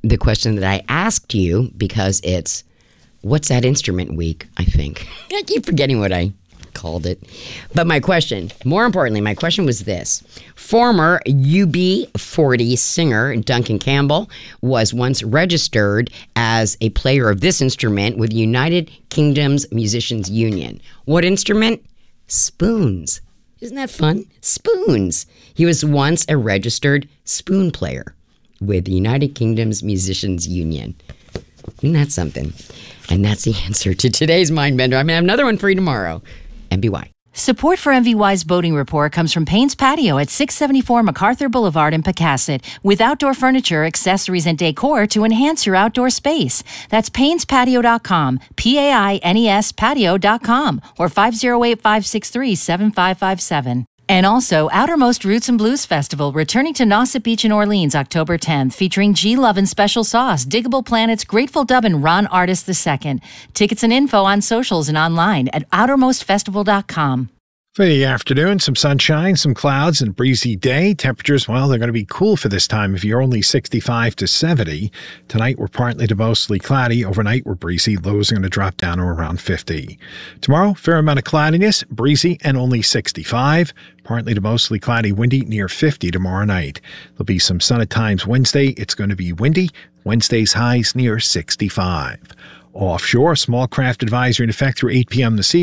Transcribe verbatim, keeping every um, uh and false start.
the question that I asked you because it's What's That Instrument Week, I think. I keep forgetting what I called it. But my question, more importantly, my question was this. Former U B forty singer Duncan Campbell was once registered as a player of this instrument with United Kingdom's Musicians Union. What instrument? Spoons. Isn't that fun? Spoons. He was once a registered spoon player with the United Kingdom's Musicians Union. Isn't that something? And that's the answer to today's Mindbender. I'm going to have another one for you tomorrow. M B Y. Support for M V Y's boating report comes from Payne's Patio at six seventy-four MacArthur Boulevard in Pecasset, with outdoor furniture, accessories, and decor to enhance your outdoor space. That's paynes patio dot com, P A I N E S patio dot com, or five oh eight, five six three, seven five five seven. And also, Outermost Roots and Blues Festival, returning to Nauset Beach in Orleans, October tenth, featuring G Love and Special Sauce, Diggable Planets, Grateful Dub, and Ron Artist the Second. Tickets and info on socials and online at outermost festival dot com. For the afternoon, some sunshine, some clouds, and a breezy day. Temperatures, well, they're going to be cool for this time of year, only sixty-five to seventy. Tonight, we're partly to mostly cloudy. Overnight, we're breezy. Lows are going to drop down to around fifty. Tomorrow, fair amount of cloudiness, breezy, and only sixty-five. Partly to mostly cloudy, windy, near fifty tomorrow night. There'll be some sun at times Wednesday. It's going to be windy. Wednesday's highs near sixty-five. Offshore, small craft advisory in effect through eight p.m. this evening.